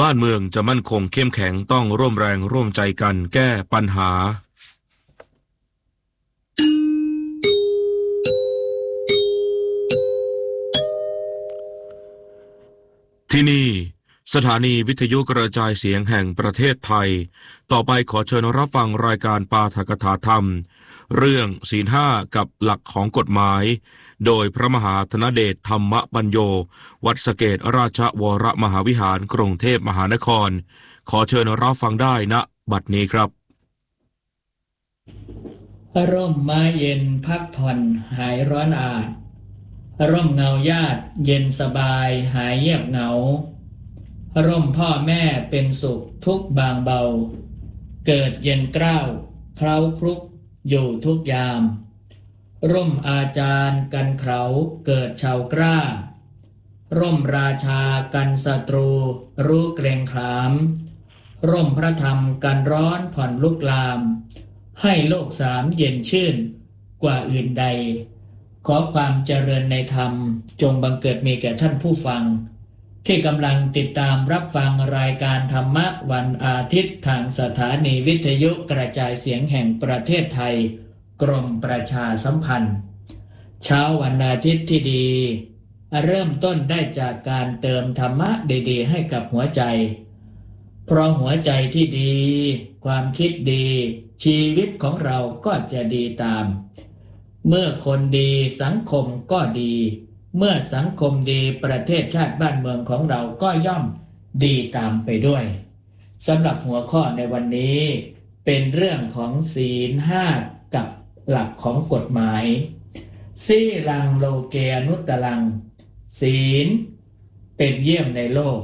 บ้านเมืองจะมั่นคงเข้มแข็งต้องร่วมแรงร่วมใจกันแก้ปัญหาที่นี่สถานีวิทยุกระจายเสียงแห่งประเทศไทยต่อไปขอเชิญรับฟังรายการปาฐกถาธรรมเรื่องศีลห้ากับหลักของกฎหมายโดยพระมหาธนเดชธรรมปัญโยวัดสะเกษราชวรมหาวิหารกรุงเทพมหานครขอเชิญรับฟังได้ณบัดนี้ครับร่มไม้เย็นพักผ่อนหายร้อนอาดร่มเงาญาติเย็นสบายหายเงียบเหงาร่มพ่อแม่เป็นสุขทุกบางเบาเกิดเย็นเกล้าเคล้าคลุกอยู่ทุกยามร่มอาจารย์กันเขาเกิดชาวกล้าร่มราชากันศัตรูรู้เกรงขามร่มพระธรรมกันร้อนผ่อนลุกลามให้โลกสามเย็นชื่นกว่าอื่นใดขอความเจริญในธรรมจงบังเกิดมีแก่ท่านผู้ฟังที่กำลังติดตามรับฟังรายการธรรมะวันอาทิตย์ทางสถานีวิทยุกระจายเสียงแห่งประเทศไทยกรมประชาสัมพันธ์เช้าวันอาทิตย์ที่ดีเริ่มต้นได้จากการเติมธรรมะดีๆให้กับหัวใจเพราะหัวใจที่ดีความคิดดีชีวิตของเราก็จะดีตามเมื่อคนดีสังคมก็ดีเมื่อสังคมดีประเทศชาติบ้านเมืองของเราก็ย่อมดีตามไปด้วยสำหรับหัวข้อในวันนี้เป็นเรื่องของศีลห้ากับหลักของกฎหมายสีลังโลเกอนุตตรังศีลเป็นเยี่ยมในโลก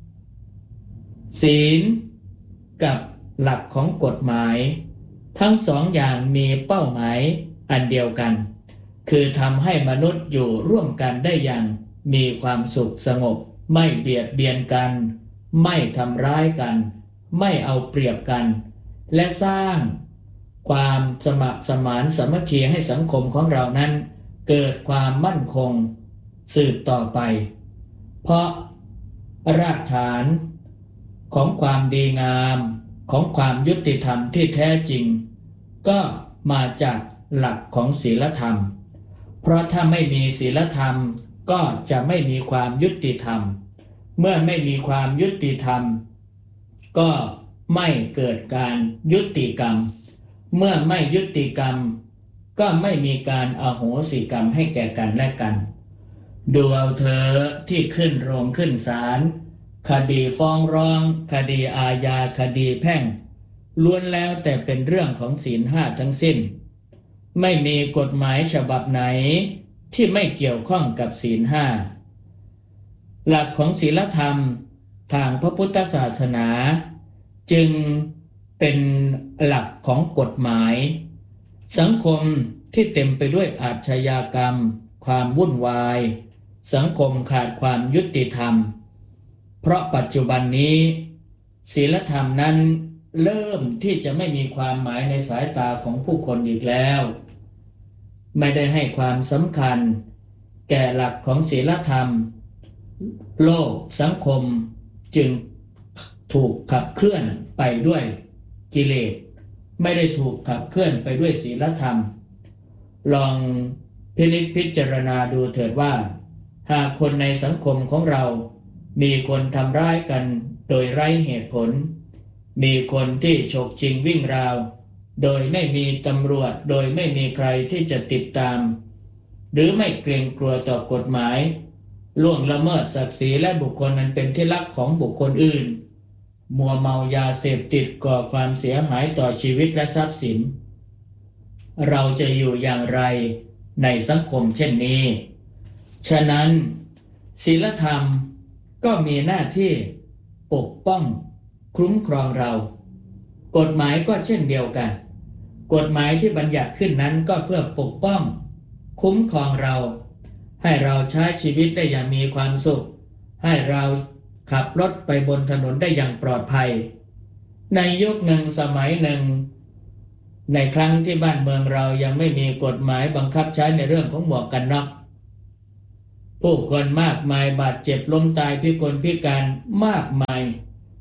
ศีลกับหลักของกฎหมายทั้งสองอย่างมีเป้าหมายอันเดียวกันคือทำให้มนุษย์อยู่ร่วมกันได้อย่างมีความสุขสงบไม่เบียดเบียนกันไม่ทำร้ายกันไม่เอาเปรียบกันและสร้างความสมัครสมานสามัคคีให้สังคมของเรานั้นเกิดความมั่นคงสืบต่อไปเพราะรากฐานของความดีงามของความยุติธรรมที่แท้จริงก็มาจากหลักของศีลธรรมเพราะถ้าไม่มีศีลธรรมก็จะไม่มีความยุติธรรมเมื่อไม่มีความยุติธรรมก็ไม่เกิดการยุติกรรมเมื่อไม่ยุติกรรมก็ไม่มีการอโหสิกรรมให้แก่กันและกันดูเอาเธอที่ขึ้นโรงขึ้นศาลคดีฟ้องร้องคดีอาญาคดีแพ่งล้วนแล้วแต่เป็นเรื่องของศีลห้าทั้งสิ้นไม่มีกฎหมายฉบับไหนที่ไม่เกี่ยวข้องกับศีลห้าหลักของศีลธรรมทางพระพุทธศาสนาจึงเป็นหลักของกฎหมายสังคมที่เต็มไปด้วยอาชญากรรมความวุ่นวายสังคมขาดความยุติธรรมเพราะปัจจุบันนี้ศีลธรรมนั้นเริ่มที่จะไม่มีความหมายในสายตาของผู้คนอีกแล้วไม่ได้ให้ความสำคัญแก่หลักของศีลธรรมโลกสังคมจึงถูกขับเคลื่อนไปด้วยกิเลสไม่ได้ถูกขับเคลื่อนไปด้วยศีลธรรมลองพิจารณาดูเถิดว่าหากคนในสังคมของเรามีคนทำร้ายกันโดยไร้เหตุผลมีคนที่ฉกชิงวิ่งราวโดยไม่มีตำรวจโดยไม่มีใครที่จะติดตามหรือไม่เกรงกลัวต่อกฎหมายล่วงละเมิดศักดิ์ศรีและบุคคลนั้นเป็นที่รักของบุคคลอื่นมัวเมายาเสพติดก่อความเสียหายต่อชีวิตและทรัพย์สินเราจะอยู่อย่างไรในสังคมเช่นนี้ฉะนั้นศีลธรรมก็มีหน้าที่ปกป้องคุ้มครองเรากฎหมายก็เช่นเดียวกันกฎหมายที่บัญญัติขึ้นนั้นก็เพื่อปกป้องคุ้มครองเราให้เราใช้ชีวิตได้อย่างมีความสุขให้เราขับรถไปบนถนนได้อย่างปลอดภัยในยุคหนึ่งสมัยหนึ่งในครั้งที่บ้านเมืองเรายังไม่มีกฎหมายบังคับใช้ในเรื่องของหมวกกันน็อกผู้คนมากมายบาดเจ็บล้มตายพิกลพิการมากมาย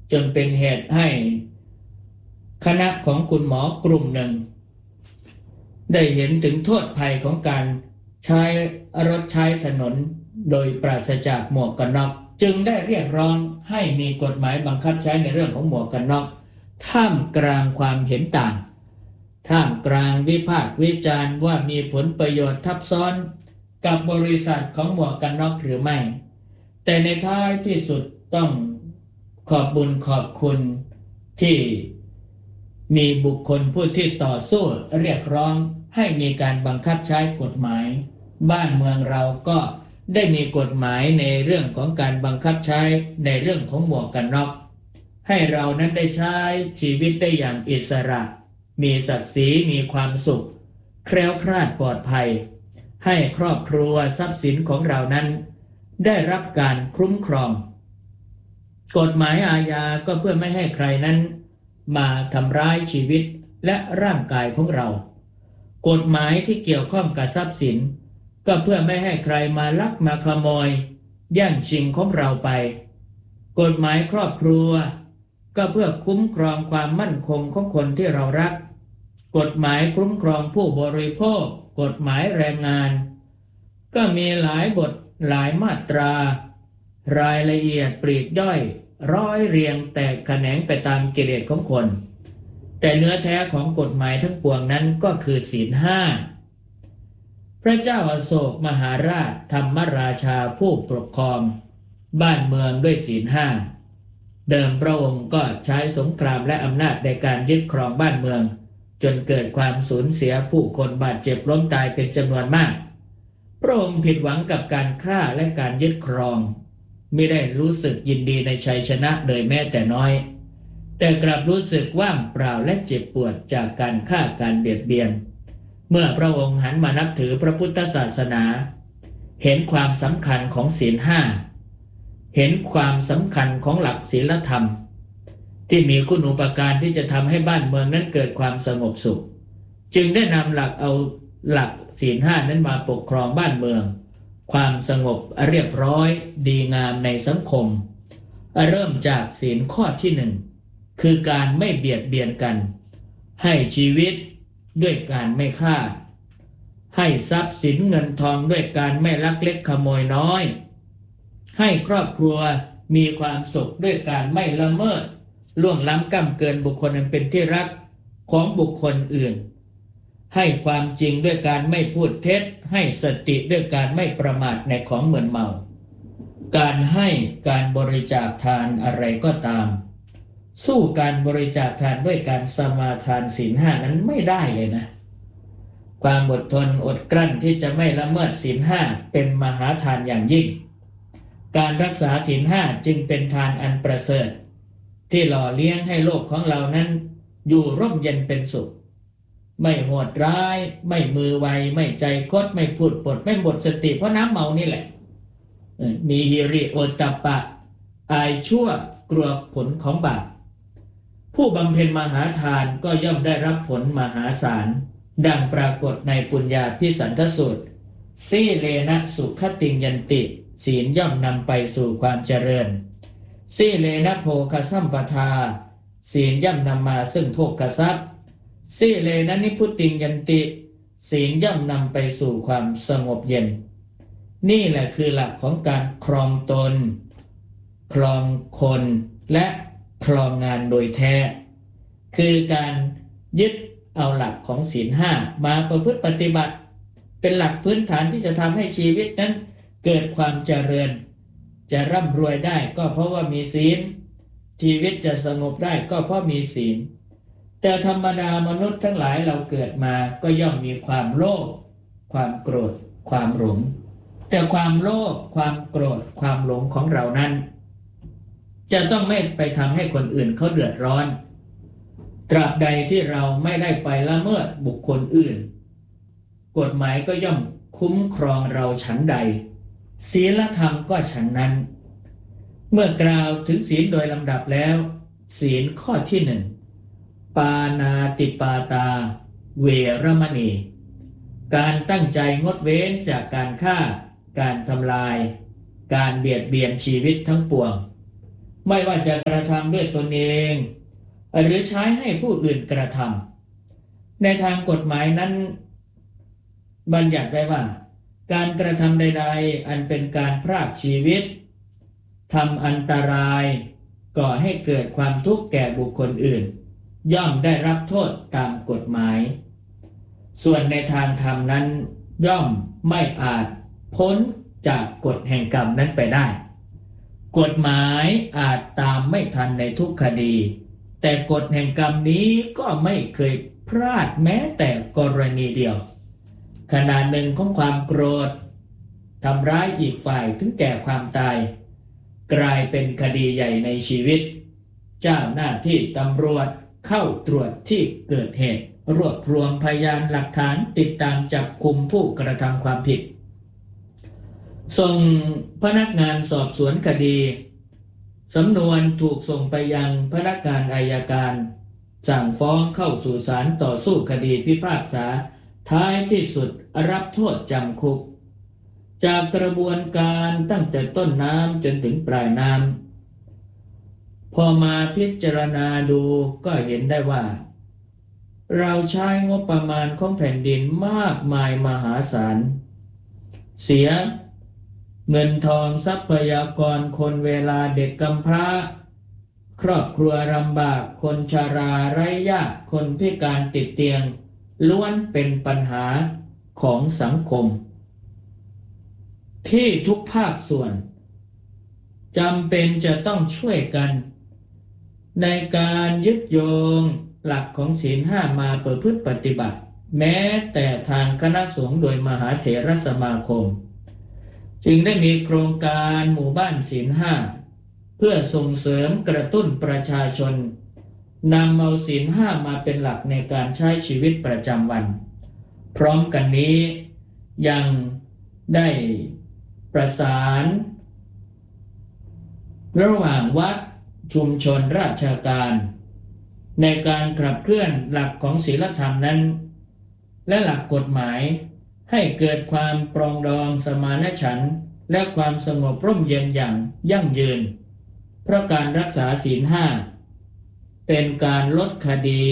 จนเป็นเหตุให้คณะของคุณหมอกลุ่มหนึ่งได้เห็นถึงโทษภัยของการใช้รถใช้ถนนโดยปราศจากหมวกกันน็อกจึงได้เรียกร้องให้มีกฎหมายบังคับใช้ในเรื่องของหมวกกันน็อกท่ามกลางความเห็นต่างท่ามกลางวิพากษ์วิจารณ์ว่ามีผลประโยชน์ทับซ้อนกับบริษัทของหมวกกันน็อกหรือไม่แต่ในท้ายที่สุดต้องขอบบุญขอบคุณที่มีบุคคลผู้ที่ต่อสู้เรียกร้องให้มีการบังคับใช้กฎหมายบ้านเมืองเราก็ได้มีกฎหมายในเรื่องของการบังคับใช้ในเรื่องของหมวกกันน็อกให้เรานั้นได้ใช้ชีวิตได้อย่างอิสระมีศักดิ์ศรีมีความสุขแคล้วคลาดปลอดภัยให้ครอบครัวทรัพย์สินของเรานั้นได้รับการคุ้มครองกฎหมายอาญาก็เพื่อไม่ให้ใครนั้นมาทำร้ายชีวิตและร่างกายของเรากฎหมายที่เกี่ยวข้องกับทรัพย์สินก็เพื่อไม่ให้ใครมาลักมาขโมยแย่งชิงของเราไปกฎหมายครอบครัวก็เพื่อคุ้มครองความมั่นคงของคนที่เรารักกฎหมายคุ้มครองผู้บริโภคกฎหมายแรงงานก็มีหลายบทหลายมาตรารายละเอียดปลีกย่อยร้อยเรียงแตกแขนงไปตามกิเลสของคนแต่เนื้อแท้ของกฎหมายทั้งปวงนั้นก็คือศีลห้าพระเจ้าอโศกมหาราชธรรมราชาผู้ปกครองบ้านเมืองด้วยศีลห้าเดิมพระองค์ก็ใช้สงครามและอำนาจในการยึดครองบ้านเมืองจนเกิดความสูญเสียผู้คนบาดเจ็บล้มตายเป็นจำนวนมากพระองค์ผิดหวังกับการฆ่าและการยึดครองไม่ได้รู้สึกยินดีในชัยชนะเลยแม้แต่น้อยแต่กลับรู้สึกว่างเปล่าและเจ็บปวดจากการฆ่าการเบียดเบียนเมื่อพระองค์หันมานับถือพระพุทธศาสนาเห็นความสำคัญของศีลห้าเห็นความสำคัญของหลักศีลธรรมที่มีคุณูปการที่จะทำให้บ้านเมืองนั้นเกิดความสงบสุขจึงได้นำหลักศีลห้านั้นมาปกครองบ้านเมืองความสงบเรียบร้อยดีงามในสังคมเริ่มจากศีลข้อที่หนึ่งคือการไม่เบียดเบียนกันให้ชีวิตด้วยการไม่ฆ่าให้ทรัพย์สินเงินทองด้วยการไม่ลักเล็กขโมยน้อยให้ครอบครัวมีความสุขด้วยการไม่ละเมิดล่วงล้ำก้ำเกินบุคคลอันเป็นที่รักของบุคคลอื่นให้ความจริงด้วยการไม่พูดเท็จให้สติด้วยการไม่ประมาทในของมึนเมาการให้การบริจาคทานอะไรก็ตามสู้การบริจาคทานด้วยการสมาทานศีลห้านั้นไม่ได้เลยนะความอดทนอดกลั้นที่จะไม่ละเมิดศีลห้าเป็นมหาทานอย่างยิ่งการรักษาศีลห้าจึงเป็นทานอันประเสริฐที่หล่อเลี้ยงให้โลกของเรานั้นอยู่ร่มเย็นเป็นสุขไม่โหดร้ายไม่มือไวไม่ใจคดไม่พูดปดไม่หมดสติเพราะน้ำเมานี่แหละมีฮิริโอตตัปปะอายชั่วกลัวผลของบาปผู้บำเพ็ญมหาทานก็ย่อมได้รับผลมหาศาลดังปรากฏในปุญญาภิสันทสูตรสีเลนะสุขติงยันติศีลย่อมนำไปสู่ความเจริญสีเลนะโภคสัมปทาศีลย่อมนำมาซึ่งโภคทรัพย์สีเลนะนิพุติงยันติศีลย่อมนำไปสู่ความสงบเย็นนี่แหละคือหลักของการครองตนครองคนและครองงานโดยแท้คือการยึดเอาหลักของศีลห้ามาประพฤติปฏิบัติเป็นหลักพื้นฐานที่จะทำให้ชีวิตนั้นเกิดความเจริญจะร่ำรวยได้ก็เพราะว่ามีศีลชีวิตจะสงบได้ก็เพราะมีศีลแต่ธรรมดามนุษย์ทั้งหลายเราเกิดมาก็ย่อมมีความโลภความโกรธความหลงแต่ความโลภความโกรธความหลงของเรานั้นจะต้องไม่ไปทำให้คนอื่นเขาเดือดร้อนตราบใดที่เราไม่ได้ไปละเมิดบุคคลอื่นกฎหมายก็ย่อมคุ้มครองเราฉันใดศีลธรรมก็ฉันนั้นเมื่อกล่าวถึงศีลโดยลำดับแล้วศีลข้อที่หนึ่งปานาติปาตาเวรมณีการตั้งใจงดเว้นจากการฆ่าการทำลายการเบียดเบียนชีวิตทั้งปวงไม่ว่าจะกระทำด้วยตนเองหรือใช้ให้ผู้อื่นกระทำในทางกฎหมายนั้นบัญญัติไว้ว่าการกระทำใดๆอันเป็นการพรากชีวิตทำอันตรายก่อให้เกิดความทุกข์แก่บุคคลอื่นย่อมได้รับโทษตามกฎหมายส่วนในทางธรรมนั้นย่อมไม่อาจพ้นจากกฎแห่งกรรมนั้นไปได้กฎหมายอาจตามไม่ทันในทุกคดีแต่กฎแห่งกรรมนี้ก็ไม่เคยพลาดแม้แต่กรณีเดียวขณะหนึ่งของความโกรธทำร้ายอีกฝ่ายถึงแก่ความตายกลายเป็นคดีใหญ่ในชีวิตเจ้าหน้าที่ตำรวจเข้าตรวจที่เกิดเหตุรวบรวมพยานหลักฐานติดตามจับกุมผู้กระทำความผิดส่งพนักงานสอบสวนคดีสำนวนถูกส่งไปยังพนักงานอัยการสั่งฟ้องเข้าสู่ศาลต่อสู้คดีพิพากษาท้ายที่สุดรับโทษจำคุกจากกระบวนการตั้งแต่ต้นน้ำจนถึงปลายน้ำพอมาพิจารณาดูก็เห็นได้ว่าเราใช้งบประมาณของแผ่นดินมากมายมหาศาลเสียเงินทองทรัพยากรคนเวลาเด็กกำพร้าครอบครัวลำบากคนชราไร้ญาติคนพิการติดเตียงล้วนเป็นปัญหาของสังคมที่ทุกภาคส่วนจำเป็นจะต้องช่วยกันในการยึดโยงหลักของศีล 5มาประพฤติปฏิบัติแม้แต่ทางคณะสงฆ์โดยมหาเถรสมาคมจึงได้มีโครงการหมู่บ้านศีล 5เพื่อส่งเสริมกระตุ้นประชาชนนำเอาศีล 5มาเป็นหลักในการใช้ชีวิตประจำวันพร้อมกันนี้ยังได้ประสานระหว่างวัดชุมชนราชการในการขับเคลื่อนหลักของศีลธรรมนั้นและหลักกฎหมายให้เกิดความปรองดองสมานฉันท์และความสงบร่มเย็นอย่างยั่งยืนเพราะการรักษาศีล 5เป็นการลดคดี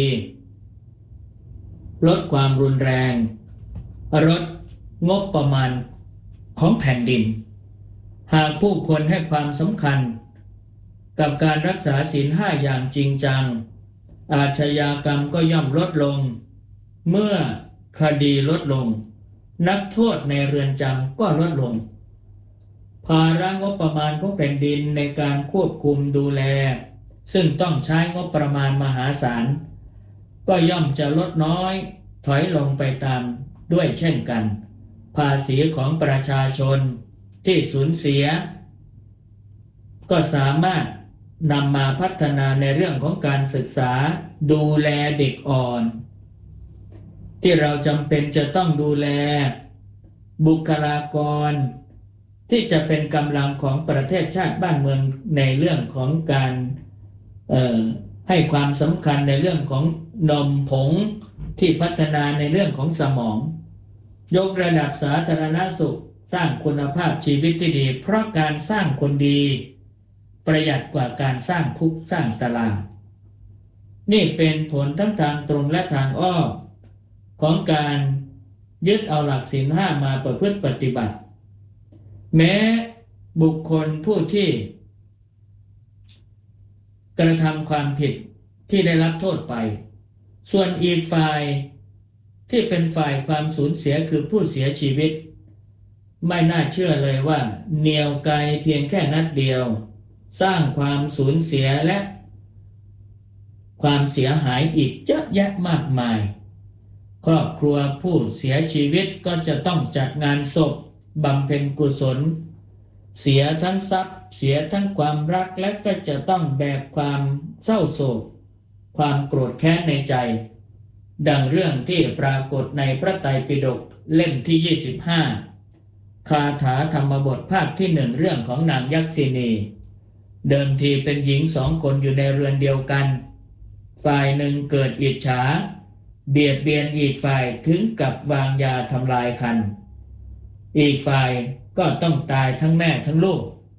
ลดความรุนแรงลดงบประมาณของแผ่นดินหากผู้คนให้ความสำคัญกับการรักษาศีล 5อย่างจริงจังอาชญากรรมก็ย่อมลดลงเมื่อคดีลดลงนักโทษในเรือนจำก็ลดลงภาระงบประมาณของแผ่นดินในการควบคุมดูแลซึ่งต้องใช้งบประมาณมหาศาลก็ย่อมจะลดน้อยถอยลงไปตามด้วยเช่นกันภาษีของประชาชนที่สูญเสียก็สามารถนำมาพัฒนาในเรื่องของการศึกษาดูแลเด็กอ่อนที่เราจำเป็นจะต้องดูแลบุคลากรที่จะเป็นกำลังของประเทศชาติบ้านเมืองในเรื่องของการให้ความสำคัญในเรื่องของนมผงที่พัฒนาในเรื่องของสมองยกระดับสาธารณสุขสร้างคุณภาพชีวิตที่ดีเพราะการสร้างคนดีประหยัดกว่าการสร้างคุกสร้างตารางนี่เป็นผลทั้งทางตรงและทางอ้อมของการยึดเอาหลักศีล 5มาประพฤติปฏิบัติแม้บุคคลผู้ที่กระทำความผิดที่ได้รับโทษไปส่วนอีกฝ่ายที่เป็นฝ่ายความสูญเสียคือผู้เสียชีวิตไม่น่าเชื่อเลยว่าเหนี่ยวไกลเพียงแค่นัดเดียวสร้างความสูญเสียและความเสียหายอีกเยอะแยะมากมายครอบครัวผู้เสียชีวิตก็จะต้องจัดงานศพบำเพ็ญกุศลเสียทั้งทรัพย์เสียทั้งความรักและก็จะต้องแบกความเศร้าโศกความโกรธแค้นในใจดังเรื่องที่ปรากฏในพระไตรปิฎกเล่มที่25คาถาธรรมบทภาคที่1เรื่องของนางยักษินีเดิมทีเป็นหญิง2คนอยู่ในเรือนเดียวกันฝ่ายหนึ่งเกิดอิจฉาเบียดเบียนอีกฝ่ายถึงกับวางยาทำลายครรภ์อีกฝ่ายก็ต้องตายทั้งแม่ทั้งลูก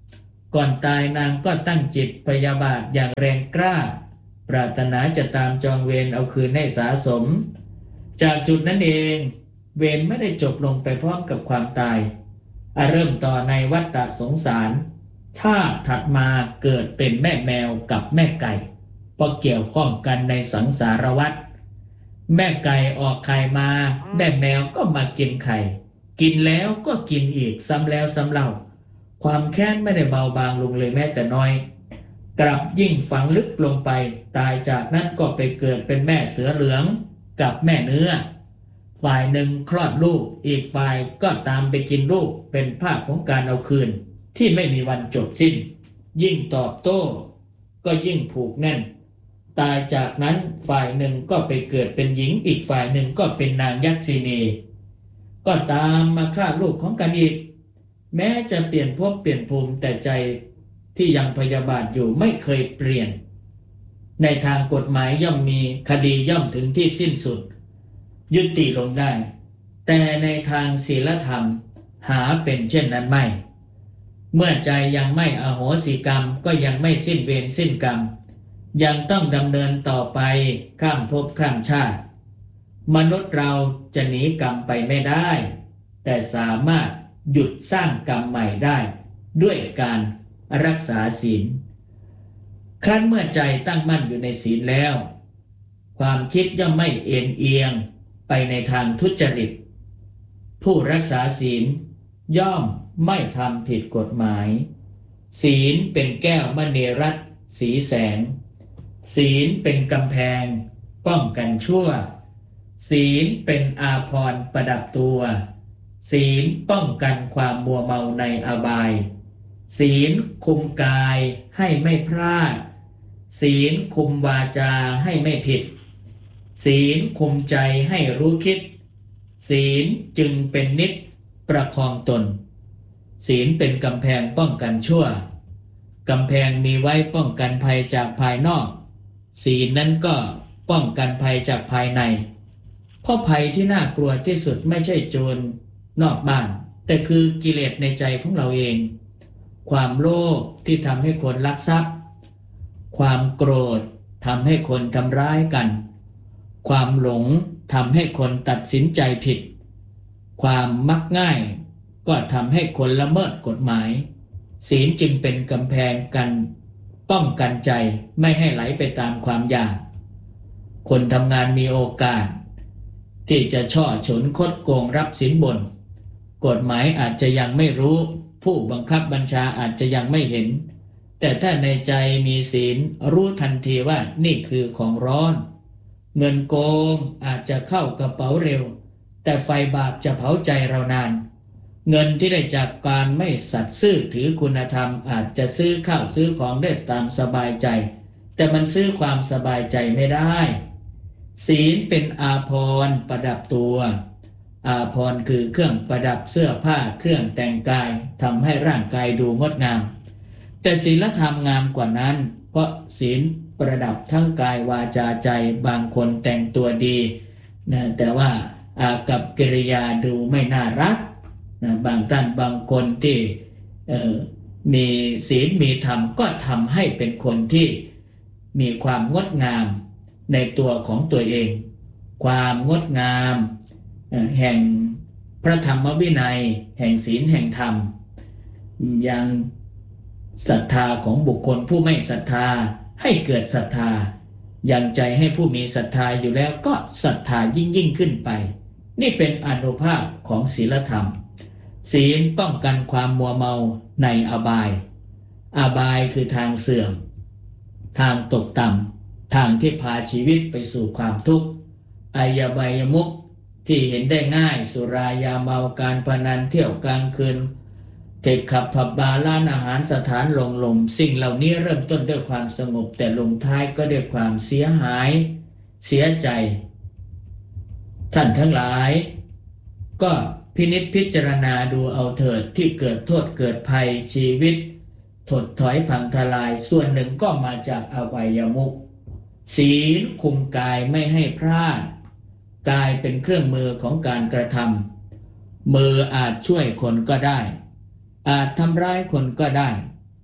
ก่อนตายนางก็ตั้งจิตพยาบาทอย่างแรงกล้าปรารถนาจะตามจองเวรเอาคืนให้สาสมจากจุดนั้นเองเวรไม่ได้จบลงไปพร้อมกับความตายเริ่มต่อในวัฏฏะสงสารชาติถัดมาเกิดเป็นแม่แมวกับแม่ไก่เพราะเกี่ยวข้องกันในสังสารวัฏแม่ไก่ออกไข่มาแม่แมวก็มากินไข่กินแล้วก็กินอีกซ้ำแล้วซ้ำเล่าความแค้นไม่ได้เบาบางลงเลยแม้แต่น้อยกลับยิ่งฝังลึกลงไปตายจากนั้นก็ไปเกิดเป็นแม่เสือเหลืองกับแม่เนื้อฝ่ายหนึ่งคลอดลูกอีกฝ่ายก็ตามไปกินลูกเป็นภาพของการเอาคืนที่ไม่มีวันจบสิ้นยิ่งตอบโต้ก็ยิ่งผูกแน่นตายจากนั้นฝ่ายหนึ่งก็ไปเกิดเป็นหญิงอีกฝ่ายหนึ่งก็เป็นนางยักษินีก็ตามมาฆ่าลูกของกันอีกแม้จะเปลี่ยนภพเปลี่ยนภูมิแต่ใจที่ยังพยาบาทอยู่ไม่เคยเปลี่ยนในทางกฎหมายย่อมมีคดีย่อมถึงที่สิ้นสุดยุติลงได้แต่ในทางศีลธรรมหาเป็นเช่นนั้นไม่เมื่อใจยังไม่อโหสิกรรมก็ยังไม่สิ้นเวรสิ้นกรรมยังต้องดำเนินต่อไปข้ามภพข้ามชาติมนุษย์เราจะหนีกรรมไปไม่ได้แต่สามารถหยุดสร้างกรรมใหม่ได้ด้วยการรักษาศีลครั้นเมื่อใจตั้งมั่นอยู่ในศีลแล้วความคิดย่อมไม่เอ็นเอียงไปในทางทุจริตผู้รักษาศีลย่อมไม่ทำผิดกฎหมายศีลเป็นแก้วมณีรัตน์สีแสงศีลเป็นกำแพงป้องกันชั่วศีลเป็นอาภรณ์ประดับตัวศีลป้องกันความมัวเมาในอบายศีลคุมกายให้ไม่พลาดศีลคุมวาจาให้ไม่ผิดศีลคุมใจให้รู้คิดศีลจึงเป็นนิจประคองตนศีลเป็นกำแพงป้องกันชั่วกำแพงมีไว้ป้องกันภัยจากภายนอกศีลนั้นก็ป้องกันภัยจากภายในเพราะภัยที่น่ากลัวที่สุดไม่ใช่โจรนอกบ้านแต่คือกิเลสในใจของเราเองความโลภที่ทำให้คนลักทรัพย์ความโกรธทำให้คนทำร้ายกันความหลงทำให้คนตัดสินใจผิดความมักง่ายก็ทำให้คนละเมิดกฎหมายศีลจึงเป็นกำแพงกันป้องกันใจไม่ให้ไหลไปตามความอยากคนทำงานมีโอกาสที่จะช่อฉนคดโกงรับสินบนกฎหมายอาจจะยังไม่รู้ผู้บังคับบัญชาอาจจะยังไม่เห็นแต่ถ้าในใจมีศีลรู้ทันทีว่านี่คือของร้อนเงินโกงอาจจะเข้ากระเป๋าเร็วแต่ไฟบาปจะเผาใจเรานานเงินที่ได้จากการไม่สัตย์ซื่อถือคุณธรรมอาจจะซื้อข้าวซื้อของได้ตามสบายใจแต่มันซื้อความสบายใจไม่ได้ศีลเป็นอาภรณ์ประดับตัวอาภรณ์คือเครื่องประดับเสื้อผ้าเครื่องแต่งกายทำให้ร่างกายดูงดงามแต่ศีลธรรมงามกว่านั้นเพราะศีลประดับทั้งกายวาจาใจบางคนแต่งตัวดีนะแต่ว่ากับกิริยาดูไม่น่ารักนะบางท่านบางคนที่มีศีลมีธรรมก็ทำให้เป็นคนที่มีความงดงามในตัวของตัวเองความงดงามแห่งพระธรรมวินัยแห่งศีลแห่งธรรมยังศรัทธาของบุคคลผู้ไม่ศรัทธาให้เกิดศรัทธายังใจให้ผู้มีศรัทธาอยู่แล้วก็ศรัทธายิ่งขึ้นไปนี่เป็นอานุภาพของศีลธรรมศีลป้องกันความมัวเมาในอบายอบายคือทางเสื่อมทางตกต่ำทางที่พาชีวิตไปสู่ความทุกข์อบายมุขที่เห็นได้ง่ายสุรายาเมาการพนันเที่ยวกลางคืนเทคขับผับบาร์ร้านอาหารสถานลมสิ่งเหล่านี้เริ่มต้นด้วยความสงบแต่ลงท้ายก็ด้วยความเสียหายเสียใจท่านทั้งหลายก็พินิจพิจารณาดูเอาเถิดที่เกิดโทษเกิดภัยชีวิตถดถอยพังทลายส่วนหนึ่งก็มาจากอบายมุขศีลคุมกายไม่ให้พลาดกายเป็นเครื่องมือของการกระทำมืออาจช่วยคนก็ได้อาจทำร้ายคนก็ได้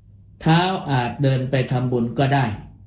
เท้าอาจเดินไปทำบุญก็ได้